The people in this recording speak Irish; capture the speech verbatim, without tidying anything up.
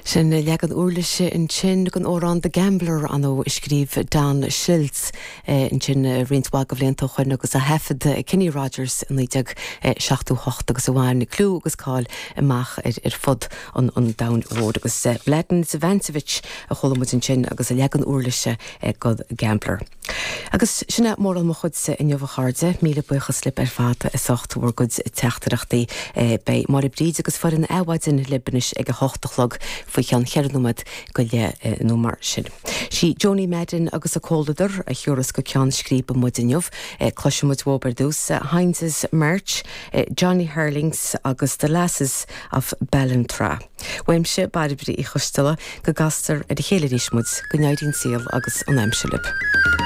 Sin legan oerlische in chin gan oran the Gambler anno iskrif Dan Schultz in chin rinswag of lento chun agus a hefed Kenny Rogers in líteag seachtú hocht agus aháin clú agus cáil amach ar fod an down road agus Bledan Zavancevich a cholamud in chin agus a legan oerlische god Gambler. Agus sinna mór an mo chudse in jova charde míle buchas slip ar fata a sochtúor goods teachtarachtaí bei mar bríd agus for an ewaidin libanis ag a hochtalog foi chean chearnúmad go le nó mar sin. Sí Joni Madden agus a cóldadar a chiúras go cean scríb a mudinjov cloisiúmud woberdús Heinz's Merch, Johnny Hurlings agus the Lasses of Ballantra. Weimse baribri i chustala go gastar a de chéile rísmud go neidín síl agus an aimsilib.